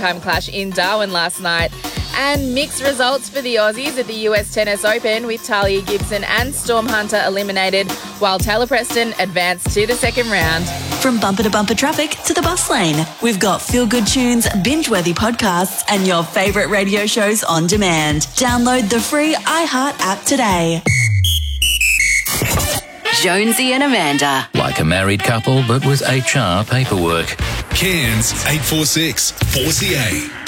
time clash in Darwin last night. And mixed results for the Aussies at the US Tennis Open, with Talia Gibson and Storm Hunter eliminated, while Taylor Preston advanced to the second round. From bumper to bumper traffic to the bus lane, we've got feel-good tunes, binge-worthy podcasts, and your favourite radio shows on demand. Download the free iHeart app today. Jonesy and Amanda. Like a married couple, but with HR paperwork. Cairns 846 4CA.